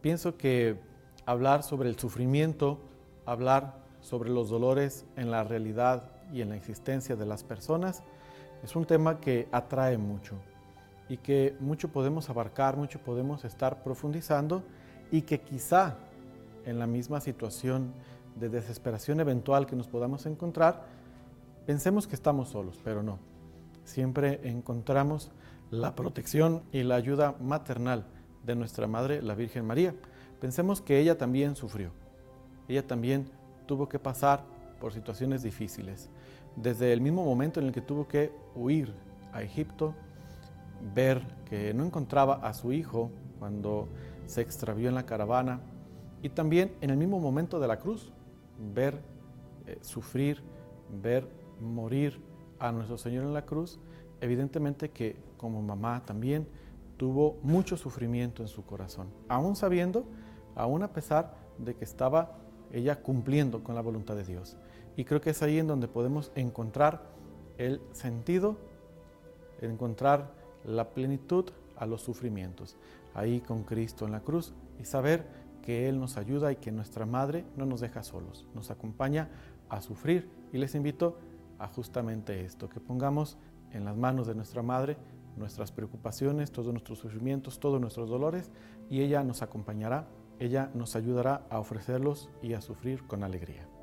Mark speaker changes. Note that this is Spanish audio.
Speaker 1: Pienso que hablar sobre el sufrimiento, hablar sobre los dolores en la realidad y en la existencia de las personas, es un tema que atrae mucho y que mucho podemos abarcar, mucho podemos estar profundizando y que quizá en la misma situación de desesperación eventual que nos podamos encontrar, pensemos que estamos solos, pero no. Siempre encontramos la protección y la ayuda maternal de nuestra Madre, la Virgen María. Pensemos que ella también sufrió. Ella también tuvo que pasar por situaciones difíciles. Desde el mismo momento en el que tuvo que huir a Egipto, ver que no encontraba a su hijo cuando se extravió en la caravana, y también en el mismo momento de la cruz, ver sufrir, ver morir a nuestro Señor en la cruz, evidentemente que como mamá también tuvo mucho sufrimiento en su corazón, aún sabiendo, aún a pesar de que estaba ella cumpliendo con la voluntad de Dios. Y creo que es ahí en donde podemos encontrar el sentido, encontrar la plenitud a los sufrimientos, ahí con Cristo en la cruz, y saber que Él nos ayuda y que nuestra Madre no nos deja solos, nos acompaña a sufrir. Y les invito a justamente esto, que pongamos en las manos de nuestra Madre nuestras preocupaciones, todos nuestros sufrimientos, todos nuestros dolores, y ella nos acompañará, ella nos ayudará a ofrecerlos y a sufrir con alegría.